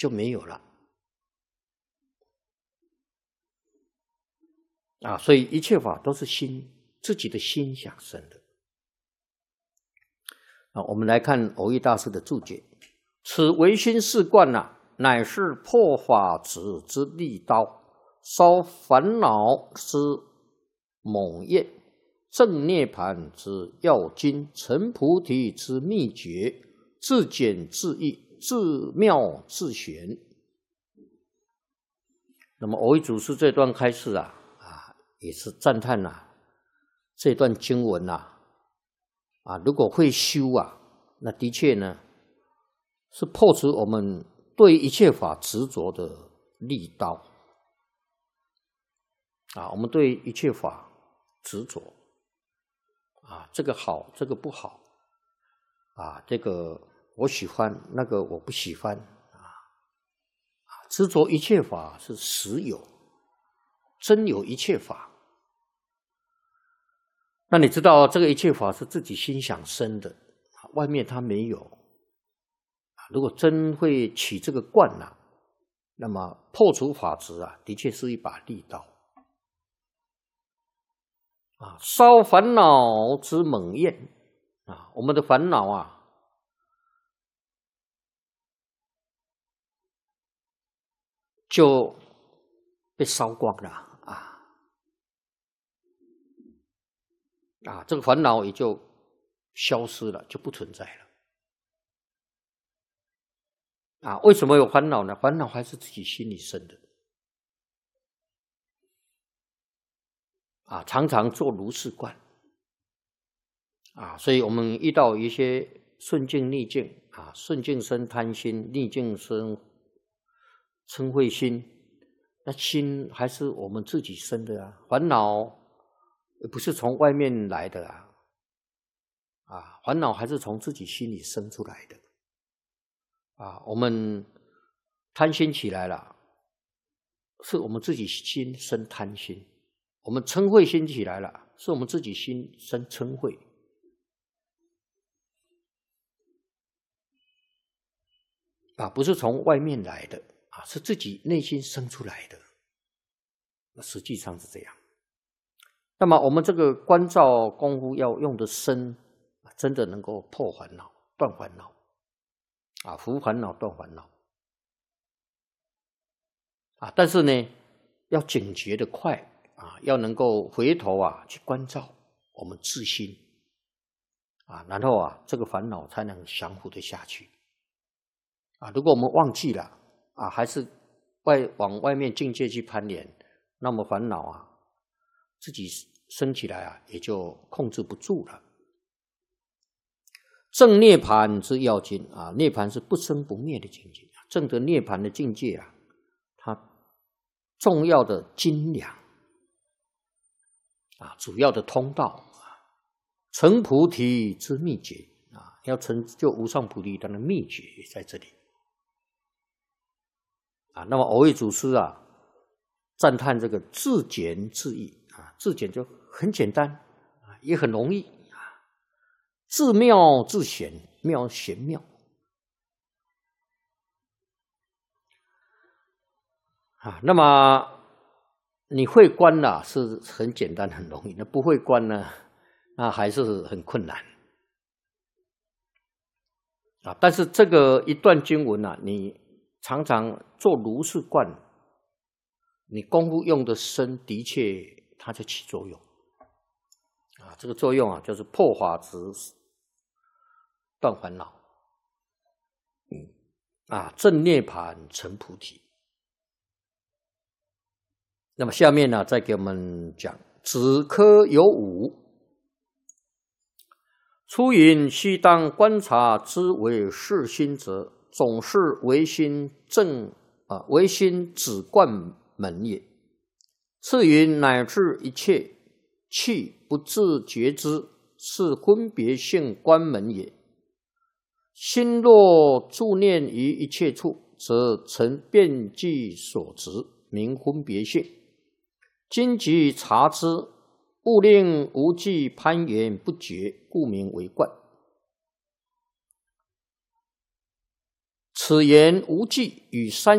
就没有了啊。所以一切法都是自己的心想生的啊。我们来看蕅益大师的注解：此唯心是观乃是破法执之利刀，烧烦恼之猛焰，正涅盘之要经，成菩提之秘诀，自简自易，自妙自玄。那么蕅益祖师这段开示也是赞叹这段经文如果会修那的确呢是破除我们对一切法执着的利刀我们对一切法执着这个好，这个不好这个我喜欢，那个我不喜欢执着一切法是实有，真有一切法。那你知道这个一切法是自己心想生的，外面它没有。如果真会起这个观那么破除法执的确是一把利刀烧烦恼之猛焰我们的烦恼就被烧光了这个烦恼也就消失了，就不存在了为什么有烦恼呢？烦恼还是自己心里生的常常做如是观所以我们遇到一些顺境逆境顺境生贪心，逆境生嗔恚心，那心还是我们自己生的烦恼不是从外面来的烦恼还是从自己心里生出来的我们贪心起来了，是我们自己心生贪心；我们嗔恚心起来了，是我们自己心生嗔恚。不是从外面来的是自己内心生出来的。那实际上是这样。那么我们这个观照功夫要用的深，真的能够破烦恼、断烦恼除烦恼、断烦恼但是呢，要警觉的快要能够回头去关照我们自心然后这个烦恼才能降伏的下去如果我们忘记了还是往外面境界去攀连，那么烦恼自己升起来也就控制不住了。正涅盘之要经涅盘是不生不灭的境界，正得涅盘的境界它重要的斤两主要的通道成菩提之秘诀要成就无上菩提，它的秘诀也在这里那么蕅益祖师赞叹这个自简自易自简就很简单也很容易自妙自玄，妙玄妙那么你会观是很简单很容易，那不会观呢那还是很困难但是这个一段经文你常常做如是观，你功夫用的深，的确它就起作用这个作用就是破法执，断烦恼正涅盘成菩提。那么下面再给我们讲止科有五。初云须当观察之为是心者，总是唯心唯心止观门也。次云乃至一切气不自觉之，是分别性观门也。心若住念于一切处，则成遍计所执，名分别性。今即察之，勿令无际攀缘不绝，故名为观。 此言无忌与三